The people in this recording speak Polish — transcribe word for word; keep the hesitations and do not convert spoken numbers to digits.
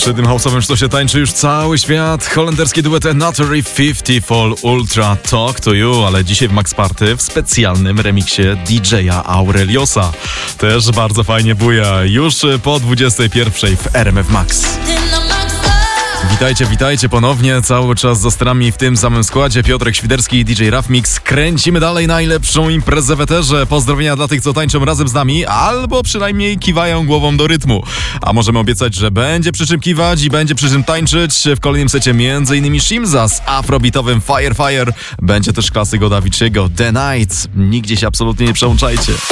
Przy tym house'owym sztosie tańczy już cały świat. Holenderski duet Anatory pięćdziesiąt Fall Ultra Talk to You, ale dzisiaj w Max Party w specjalnym remiksie D J a Aureliosa. Też bardzo fajnie buja. Już po dwudziestej pierwszej w R M F Max. Witajcie, witajcie ponownie, cały czas za sterami w tym samym składzie. Piotrek Świderski i D J Raf Mix. Kręcimy dalej najlepszą imprezę w eterze. Pozdrowienia dla tych, co tańczą razem z nami, albo przynajmniej kiwają głową do rytmu. A możemy obiecać, że będzie przy czym kiwać i będzie przy czym tańczyć. W kolejnym secie między innymi Shimza z afrobeatowym Fire Fire. Będzie też klasyk od Avicii'ego The Night. Nigdzie się absolutnie nie przełączajcie.